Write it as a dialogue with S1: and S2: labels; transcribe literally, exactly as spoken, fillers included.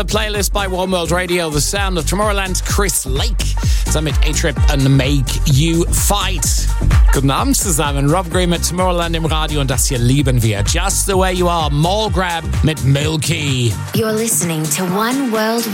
S1: A Playlist by One World Radio, the sound of Tomorrowland, Chris Lake, zusammen mit A-Trip and Make You Fight. Guten Abend zusammen, Rob Green mit Tomorrowland im Radio und das hier lieben wir. Just the Way You Are, Mall Grab mit Milky.
S2: You're listening to One World